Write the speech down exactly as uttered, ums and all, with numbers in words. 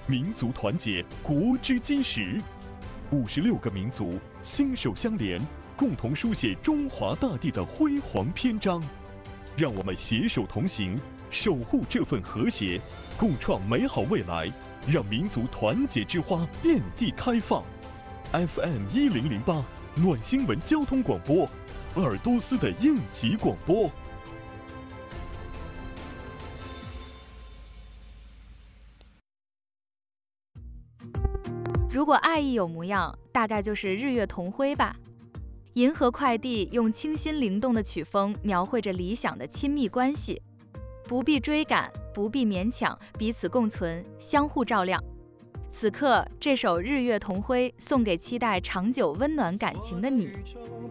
民族团结，国之基石。五十六个民族携手相连，共同书写中华大地的辉煌篇章。让我们携手同行，守护这份和谐，共创美好未来。让民族团结之花遍地开放。F M 一零零八暖新闻交通广播，鄂尔多斯的应急广播。 如果爱意有模样，大概就是日月同辉吧。银河快递用清新灵动的曲风描绘着理想的亲密关系，不必追赶，不必勉强，彼此共存，相互照亮。此刻，这首《日月同辉》送给期待长久温暖感情的你。